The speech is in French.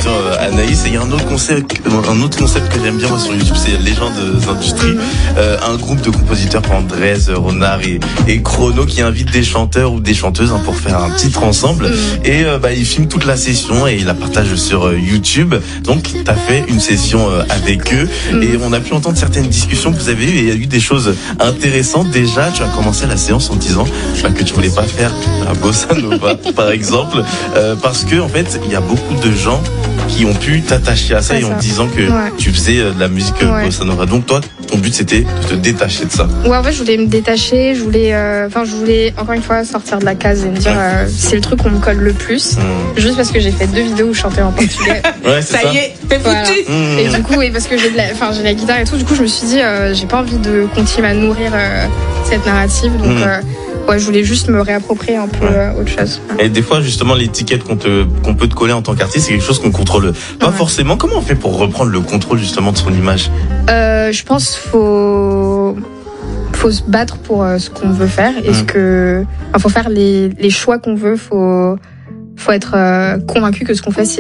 Anaïs. Et il y a un autre concept que j'aime bien moi sur YouTube, c'est Légendes d'Industrie. Un groupe de compositeurs, Andrés, Renard et Chrono, qui invite des chanteurs ou des chanteuses pour faire un titre ensemble. Et ils filment toute la session et ils la partagent sur YouTube. Donc t'as fait une session avec eux et on a pu entendre certaines discussions que vous avez eues et il y a eu des choses intéressantes. Déjà, tu as commencé la séance en disant que tu voulais pas faire la bossa nova par exemple, parce que en fait il y a beaucoup de gens qui ont pu t'attacher à ça en disant que tu faisais de la musique bossa nova. Donc toi, ton but c'était de te détacher de ça. Ouais, en fait, je voulais me détacher, je voulais encore une fois sortir de la case et me dire c'est le truc qu'on me colle le plus. Juste parce que j'ai fait 2 vidéos où je chantais en portugais. Ça y est, t'es foutu. Et du coup, parce que j'ai la guitare et tout, du coup je me suis dit j'ai pas envie de continuer à nourrir cette narrative. Donc je voulais juste me réapproprier un peu autre chose. Et des fois, justement, l'étiquette qu'on peut te coller en tant qu'artiste, c'est quelque chose qu'on contrôle pas forcément. Comment on fait pour reprendre le contrôle justement de son image? Je pense faut se battre pour ce qu'on veut faire et faut faire les choix qu'on veut. Faut être convaincu que ce qu'on fait c'est